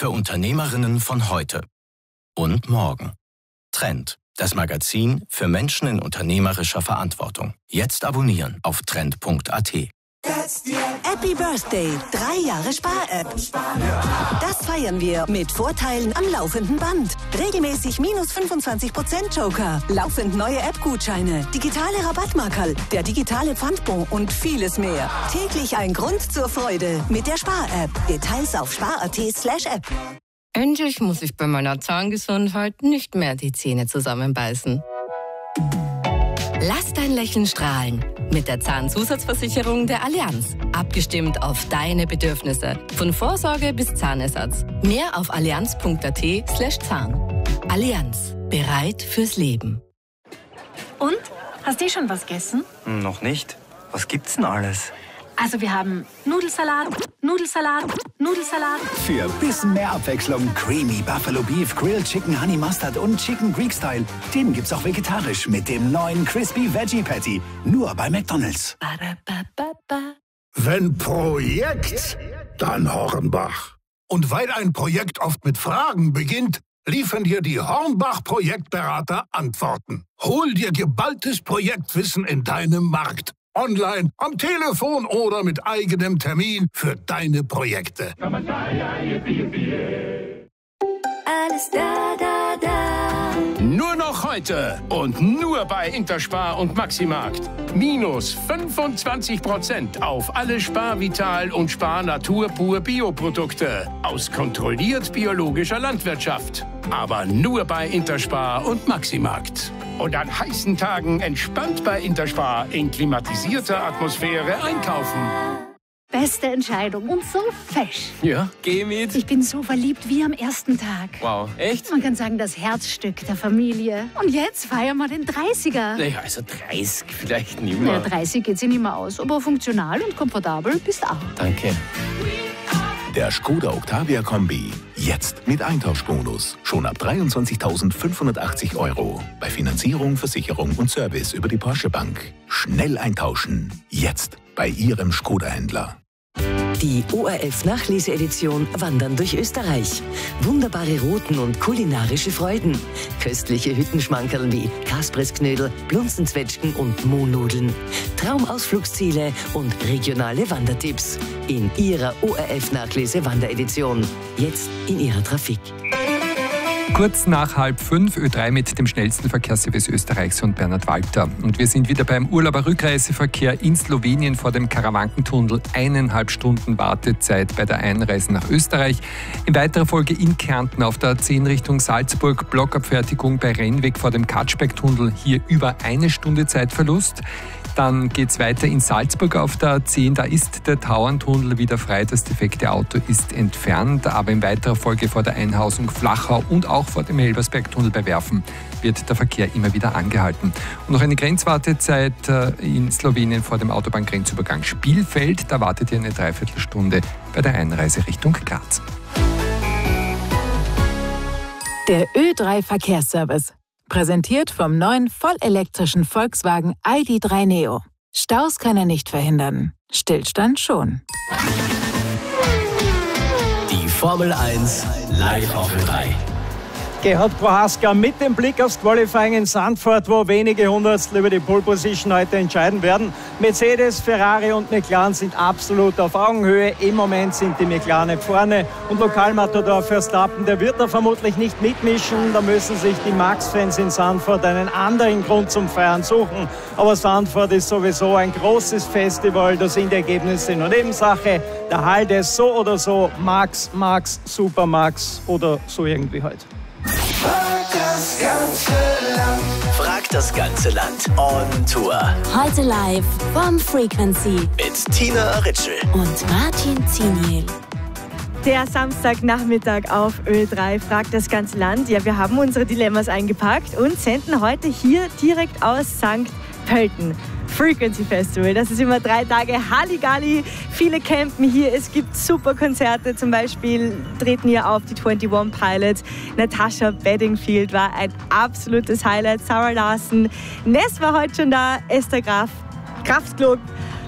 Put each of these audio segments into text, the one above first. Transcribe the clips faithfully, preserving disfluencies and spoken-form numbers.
für Unternehmerinnen von heute und morgen. Trend, das Magazin für Menschen in unternehmerischer Verantwortung. Jetzt abonnieren auf trend punkt a t. Happy Birthday, drei Jahre Spar-App. Das feiern wir mit Vorteilen am laufenden Band. Regelmäßig minus fünfundzwanzig Prozent Joker, laufend neue App-Gutscheine, digitale Rabattmarkerl, der digitale Pfandbon und vieles mehr. Täglich ein Grund zur Freude mit der Spar-App. Details auf spar punkt a t slash app. Endlich muss ich bei meiner Zahngesundheit nicht mehr die Zähne zusammenbeißen. Lass dein Lächeln strahlen mit der Zahnzusatzversicherung der Allianz. Abgestimmt auf deine Bedürfnisse. Von Vorsorge bis Zahnersatz. Mehr auf allianz punkt a t slash zahn. Allianz. Bereit fürs Leben. Und? Hast du schon was gegessen? Noch nicht. Was gibt's denn alles? Also wir haben Nudelsalat, Nudelsalat, Nudelsalat. Für bisschen mehr Abwechslung Creamy Buffalo Beef, Grilled Chicken Honey Mustard und Chicken Greek Style. Den gibt's auch vegetarisch mit dem neuen Crispy Veggie Patty. Nur bei McDonald's. Wenn Projekt, dann Hornbach. Und weil ein Projekt oft mit Fragen beginnt, liefern dir die Hornbach-Projektberater Antworten. Hol dir geballtes Projektwissen in deinem Markt. Online, am Telefon oder mit eigenem Termin für deine Projekte. Alles da, da, da. Nur noch heute und nur bei Interspar und Maximarkt. Minus fünfundzwanzig Prozent auf alle Spar Vital und Spar Natur pur Bioprodukte aus kontrolliert biologischer Landwirtschaft. Aber nur bei Interspar und Maximarkt. Und an heißen Tagen entspannt bei Interspar in klimatisierter Atmosphäre einkaufen. Beste Entscheidung und so fesch. Ja, geh mit. Ich bin so verliebt wie am ersten Tag. Wow, echt? Man kann sagen, das Herzstück der Familie. Und jetzt feiern wir den dreißiger. Naja, also dreißig vielleicht nicht Ja, mehr. dreißig geht sich nicht mehr aus, aber funktional und komfortabel bist auch. Danke. Der Skoda Octavia Kombi. Jetzt mit Eintauschbonus. Schon ab dreiundzwanzigtausendfünfhundertachtzig Euro. Bei Finanzierung, Versicherung und Service über die Porsche Bank. Schnell eintauschen. Jetzt bei Ihrem Skoda-Händler. Die O R F-Nachlese-Edition Wandern durch Österreich. Wunderbare Routen und kulinarische Freuden. Köstliche Hüttenschmankerl wie Kaspressknödel, Blunzenzwetschgen und Mohnnudeln. Traumausflugsziele und regionale Wandertipps. In Ihrer O R F-Nachlese-Wanderedition. Jetzt in Ihrer Trafik. Kurz nach halb fünf, Ö drei mit dem schnellsten Verkehrsservice Österreichs und Bernhard Walter. Und wir sind wieder beim Urlauber-Rückreiseverkehr in Slowenien vor dem Karawankentunnel. Eineinhalb Stunden Wartezeit bei der Einreise nach Österreich. In weiterer Folge in Kärnten auf der A zehn Richtung Salzburg. Blockabfertigung bei Rennweg vor dem Katschbergtunnel. Hier über eine Stunde Zeitverlust. Dann geht es weiter in Salzburg auf der A zehn. Da ist der Tauerntunnel wieder frei. Das defekte Auto ist entfernt. Aber in weiterer Folge vor der Einhausung Flachau und auch vor dem Helbersbergtunnel bei Werfen wird der Verkehr immer wieder angehalten. Und noch eine Grenzwartezeit in Slowenien vor dem Autobahngrenzübergang Spielfeld. Da wartet ihr eine Dreiviertelstunde bei der Einreise Richtung Graz. Der Ö drei Verkehrsservice. Präsentiert vom neuen vollelektrischen Volkswagen I D drei Neo. Staus kann er nicht verhindern. Stillstand schon. Die Formel eins live auf Ö drei. Gerhard Prohaska mit dem Blick aufs Qualifying in Zandvoort, wo wenige Hundertstel über die Pole Position heute entscheiden werden. Mercedes, Ferrari und McLaren sind absolut auf Augenhöhe. Im Moment sind die McLaren vorne. Und Lokalmatador Verstappen, der wird da vermutlich nicht mitmischen. Da müssen sich die Max-Fans in Zandvoort einen anderen Grund zum Feiern suchen. Aber Zandvoort ist sowieso ein großes Festival. Da sind die Ergebnisse nur Nebensache. Der Halt ist so oder so Max, Max, Super Max oder so irgendwie halt. Frag das ganze Land. Frag das ganze Land. On Tour. Heute live vom Frequency. Mit Tina Ritschl. Und Martin Ziniel. Der Samstagnachmittag auf Ö drei fragt das ganze Land. Ja, wir haben unsere Dilemmas eingepackt und senden heute hier direkt aus Sankt Pölten. Frequency Festival, das ist immer drei Tage Halligalli. Viele campen hier, es gibt super Konzerte. Zum Beispiel treten hier auf die einundzwanzig Pilots. Natasha Bedingfield war ein absolutes Highlight. Sarah Larson. Ness war heute schon da. Esther Graf, Kraftklub.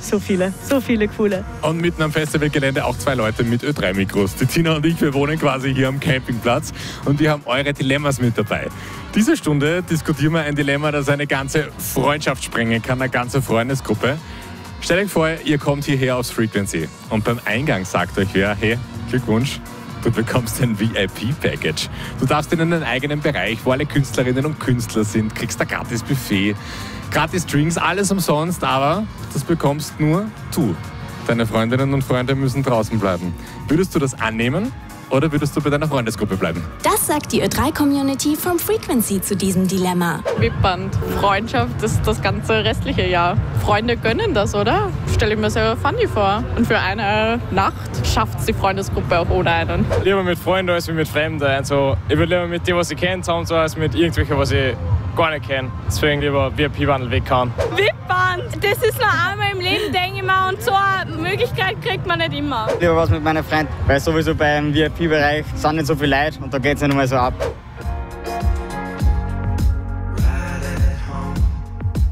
so viele, so viele coole. Und mitten am Festivalgelände auch zwei Leute mit Ö drei Mikros. Die Tina und ich, wir wohnen quasi hier am Campingplatz und wir haben eure Dilemmas mit dabei. Diese Stunde diskutieren wir ein Dilemma, das eine ganze Freundschaft sprengen kann, eine ganze Freundesgruppe. Stellt euch vor, ihr kommt hierher aufs Frequency und beim Eingang sagt euch wer, hey, Glückwunsch, du bekommst ein V I P-Package. Du darfst in einen eigenen Bereich, wo alle Künstlerinnen und Künstler sind, kriegst ein gratis Buffet, gratis Drinks, alles umsonst, aber das bekommst nur du. Deine Freundinnen und Freunde müssen draußen bleiben. Würdest du das annehmen? Oder würdest du bei deiner Freundesgruppe bleiben? Das sagt die Ö drei Community vom Frequency zu diesem Dilemma. Wippband, Freundschaft ist das ganze restliche Jahr. Freunde gönnen das, oder? Stelle ich mir sehr funny vor. Und für eine Nacht schafft es die Freundesgruppe auch ohne einen. Lieber mit Freunden als mit Fremden. Also, ich würde lieber mit denen, was ich kenne, zusammen sein, als mit irgendwelchen, was ich gar nicht kenne. Deswegen lieber V I P-Wandel weghauen. Wippband, das ist nur einmal im Leben, denke ich mal. Und so eine Möglichkeit kriegt man nicht immer. Lieber was mit meinen Freunden, weil sowieso beim V I P-Bereich sind nicht so viele Leute und da geht es nicht mehr so ab.